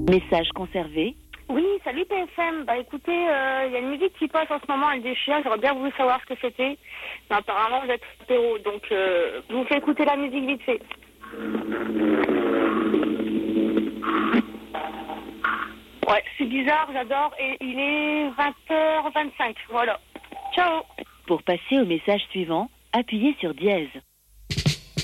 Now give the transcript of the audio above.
Message conservé. Oui, salut PFM. Bah écoutez, il y a une musique qui passe en ce moment, elle déchire. J'aurais bien voulu savoir ce que c'était. Mais apparemment, vous êtes apéro, donc je vous fais écouter la musique vite fait. Ouais, c'est bizarre, j'adore. Et il est 20h25. Voilà. Ciao. Pour passer au message suivant, appuyez sur dièse.